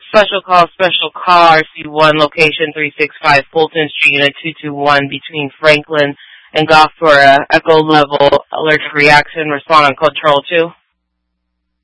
Special call, RC1, location 365 Fulton Street, unit 221 between Franklin and Goffboro. Echo level, allergic reaction, respond on code Control 2.